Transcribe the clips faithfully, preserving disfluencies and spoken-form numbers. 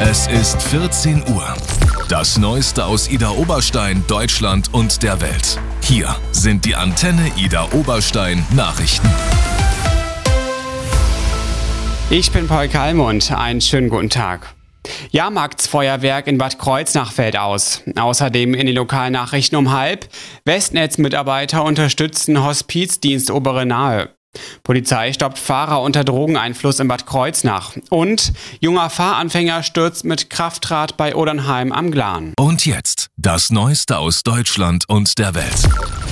Es ist vierzehn Uhr. Das Neueste aus Idar Oberstein, Deutschland und der Welt. Hier sind die Antenne Idar Oberstein Nachrichten. Ich bin Paul Kalmund. Einen schönen guten Tag. Jahrmarktsfeuerwerk in Bad Kreuznach fällt aus. Außerdem in den Lokalnachrichten um halb. Westnetz-Mitarbeiter unterstützen Hospizdienst Obere Nahe. Polizei stoppt Fahrer unter Drogeneinfluss in Bad Kreuznach. Und junger Fahranfänger stürzt mit Kraftrad bei Odernheim am Glan. Und jetzt das Neueste aus Deutschland und der Welt.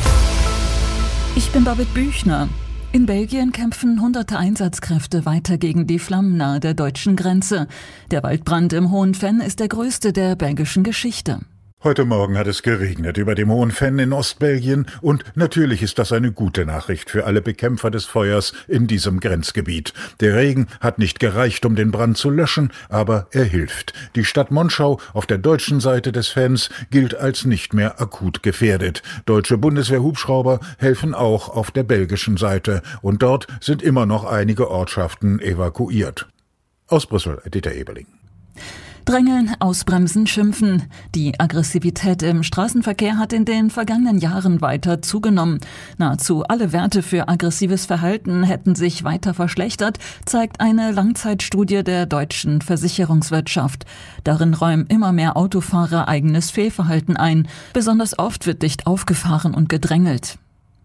Ich bin Babette Büchner. In Belgien kämpfen hunderte Einsatzkräfte weiter gegen die Flammen nahe der deutschen Grenze. Der Waldbrand im Hohen Venn ist der größte der belgischen Geschichte. Heute Morgen hat es geregnet über dem Hohen Venn in Ostbelgien und natürlich ist das eine gute Nachricht für alle Bekämpfer des Feuers in diesem Grenzgebiet. Der Regen hat nicht gereicht, um den Brand zu löschen, aber er hilft. Die Stadt Monschau auf der deutschen Seite des Venns gilt als nicht mehr akut gefährdet. Deutsche Bundeswehr-Hubschrauber helfen auch auf der belgischen Seite und dort sind immer noch einige Ortschaften evakuiert. Aus Brüssel, Dieter Eberling. Drängeln, ausbremsen, schimpfen. Die Aggressivität im Straßenverkehr hat in den vergangenen Jahren weiter zugenommen. Nahezu alle Werte für aggressives Verhalten hätten sich weiter verschlechtert, zeigt eine Langzeitstudie der deutschen Versicherungswirtschaft. Darin räumen immer mehr Autofahrer eigenes Fehlverhalten ein. Besonders oft wird dicht aufgefahren und gedrängelt.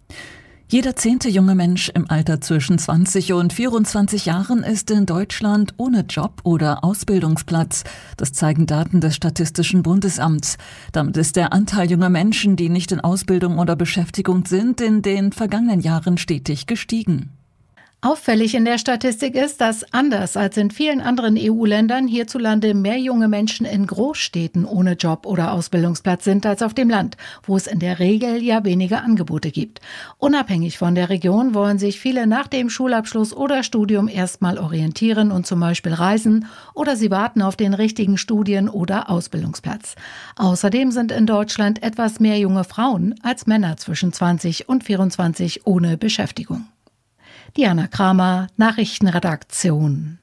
Jeder zehnte junge Mensch im Alter zwischen zwanzig und vierundzwanzig Jahren ist in Deutschland ohne Job oder Ausbildungsplatz. Das zeigen Daten des Statistischen Bundesamts. Damit ist der Anteil junger Menschen, die nicht in Ausbildung oder Beschäftigung sind, in den vergangenen Jahren stetig gestiegen. Auffällig in der Statistik ist, dass anders als in vielen anderen E U-Ländern hierzulande mehr junge Menschen in Großstädten ohne Job oder Ausbildungsplatz sind als auf dem Land, wo es in der Regel ja weniger Angebote gibt. Unabhängig von der Region wollen sich viele nach dem Schulabschluss oder Studium erstmal orientieren und zum Beispiel reisen oder sie warten auf den richtigen Studien- oder Ausbildungsplatz. Außerdem sind in Deutschland etwas mehr junge Frauen als Männer zwischen zwanzig und vierundzwanzig ohne Beschäftigung. Diana Kramer, Nachrichtenredaktion.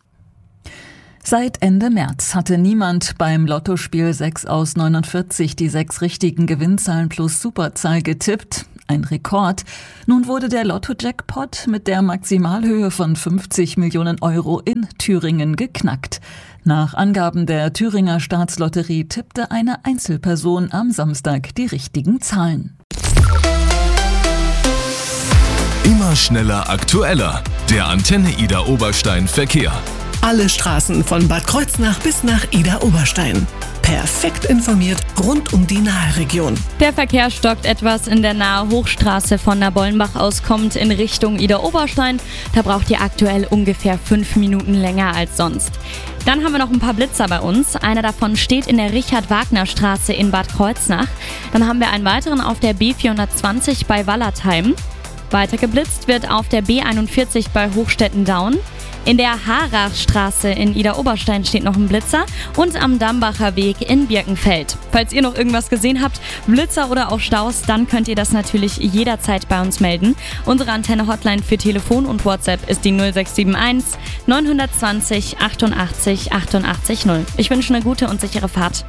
Seit Ende März hatte niemand beim Lottospiel sechs aus neunundvierzig die sechs richtigen Gewinnzahlen plus Superzahl getippt. Ein Rekord. Nun wurde der Lotto-Jackpot mit der Maximalhöhe von fünfzig Millionen Euro in Thüringen geknackt. Nach Angaben der Thüringer Staatslotterie tippte eine Einzelperson am Samstag die richtigen Zahlen. Immer schneller, aktueller. Der Antenne Idar Oberstein Verkehr. Alle Straßen von Bad Kreuznach bis nach Idar Oberstein. Perfekt informiert rund um die Nahe-Region. Der Verkehr stockt etwas in der Nahe Hochstraße. Von der Bollenbach aus kommt in Richtung Idar Oberstein. Da braucht ihr aktuell ungefähr fünf Minuten länger als sonst. Dann haben wir noch ein paar Blitzer bei uns. Einer davon steht in der Richard-Wagner-Straße in Bad Kreuznach. Dann haben wir einen weiteren auf der B vierhundertzwanzig bei Wallertheim. Weiter geblitzt wird auf der B einundvierzig bei Hochstetten-Daun. In der Harachstraße in Idar Oberstein steht noch ein Blitzer und am Dambacher Weg in Birkenfeld. Falls ihr noch irgendwas gesehen habt, Blitzer oder auch Staus, dann könnt ihr das natürlich jederzeit bei uns melden. Unsere Antenne-Hotline für Telefon und WhatsApp ist die null sechs sieben eins neun zwei null achtundachtzig achtundachtzig null. Ich wünsche eine gute und sichere Fahrt.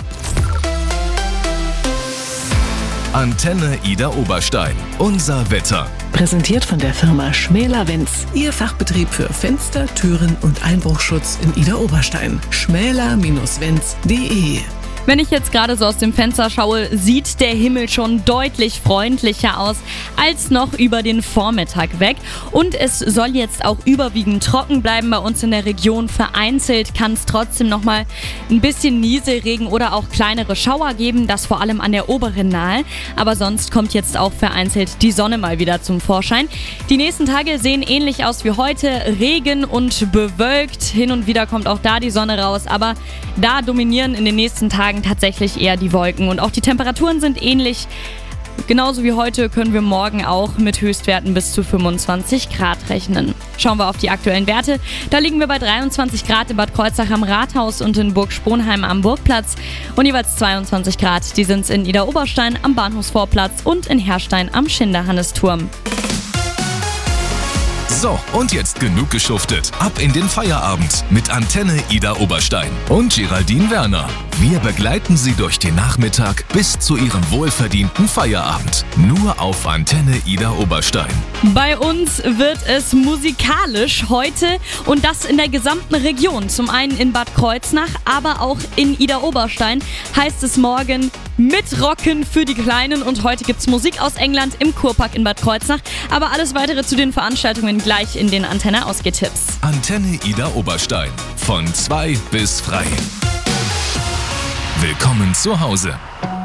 Antenne Idar Oberstein. Unser Wetter. Präsentiert von der Firma Schmäler-Wenz. Ihr Fachbetrieb für Fenster, Türen und Einbruchschutz in Idar Oberstein. schmäler Bindestrich wenz punkt de. Wenn ich jetzt gerade so aus dem Fenster schaue, sieht der Himmel schon deutlich freundlicher aus als noch über den Vormittag weg. Und es soll jetzt auch überwiegend trocken bleiben bei uns in der Region. Vereinzelt kann es trotzdem nochmal ein bisschen Nieselregen oder auch kleinere Schauer geben, das vor allem an der oberen Nahe. Aber sonst kommt jetzt auch vereinzelt die Sonne mal wieder zum Vorschein. Die nächsten Tage sehen ähnlich aus wie heute, Regen und bewölkt. Hin und wieder kommt auch da die Sonne raus, aber da dominieren in den nächsten Tagen tatsächlich eher die Wolken und auch die Temperaturen sind ähnlich. Genauso wie heute können wir morgen auch mit Höchstwerten bis zu fünfundzwanzig Grad rechnen. Schauen wir auf die aktuellen Werte. Da liegen wir bei dreiundzwanzig Grad in Bad Kreuznach am Rathaus und in Burg Sponheim am Burgplatz und jeweils zweiundzwanzig Grad. Die sind es in Idar Oberstein am Bahnhofsvorplatz und in Herrstein am Schinderhannesturm. So, und jetzt genug geschuftet. Ab in den Feierabend mit Antenne Ida Oberstein und Geraldine Werner. Wir begleiten Sie durch den Nachmittag bis zu Ihrem wohlverdienten Feierabend. Nur auf Antenne Ida Oberstein. Bei uns wird es musikalisch heute und das in der gesamten Region. Zum einen in Bad Kreuznach, aber auch in Ida Oberstein heißt es morgen mit Rocken für die Kleinen. Und heute gibt es Musik aus England im Kurpark in Bad Kreuznach. Aber alles weitere zu den Veranstaltungen gleich in den Antenne Ausgehtipps. Antenne Ida Oberstein. Von zwei bis frei. Willkommen zu Hause.